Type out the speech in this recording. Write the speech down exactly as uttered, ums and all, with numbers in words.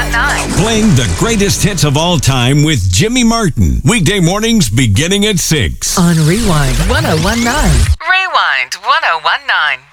nine. Playing the greatest hits of all time with Jimmy Martin. Weekday mornings beginning at six. On Rewind ten nineteen. Rewind ten nineteen.